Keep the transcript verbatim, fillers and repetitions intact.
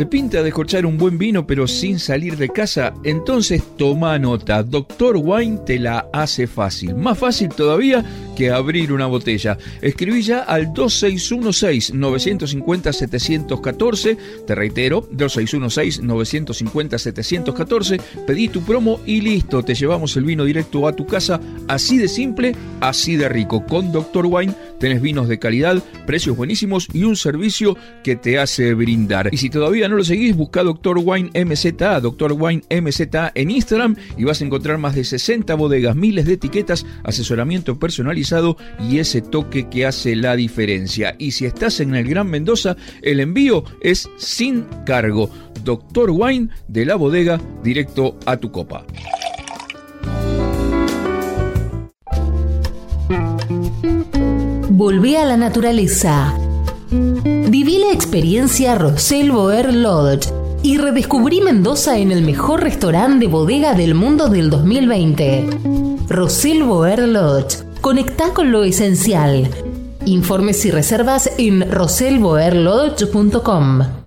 ¿Te pinta descorchar un buen vino pero sin salir de casa? Entonces toma nota, Doctor Wine te la hace fácil. Más fácil todavía que abrir una botella. Escribí ya al dos seis uno seis, nueve cinco cero, siete uno cuatro. Te reitero, dos seis uno seis, nueve cinco cero, siete uno cuatro. Pedí tu promo y listo, te llevamos el vino directo a tu casa. Así de simple, así de rico. Con Doctor Wine tenés vinos de calidad, precios buenísimos y un servicio que te hace brindar. Y si todavía no lo seguís, busca Doctor Wine M Z A, Doctor Wine M Z A en Instagram y vas a encontrar más de sesenta bodegas, miles de etiquetas, asesoramiento personalizado y ese toque que hace la diferencia. Y si estás en el Gran Mendoza, el envío es sin cargo. Doctor Wine, de la bodega directo a tu copa. Volví a la naturaleza. Viví la experiencia Rosel Boer Lodge y redescubrí Mendoza en el mejor restaurante de bodega del mundo del dos mil veinte. Rosel Boer Lodge. Conectá con lo esencial. Informes y reservas en rosel boer lodge punto com.